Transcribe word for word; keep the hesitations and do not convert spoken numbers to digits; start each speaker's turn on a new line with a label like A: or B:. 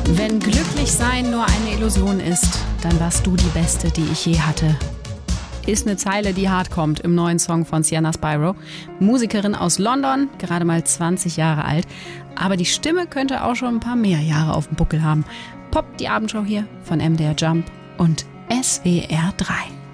A: Wenn glücklich sein nur eine Illusion ist, dann warst du die Beste, die ich je hatte. Ist eine Zeile, die hart kommt im neuen Song von Sienna Spyro. Musikerin aus London, gerade mal zwanzig Jahre alt. Aber die Stimme könnte auch schon ein paar mehr Jahre auf dem Buckel haben. Pop, die Abendschau hier von M D R Jump und S W R drei.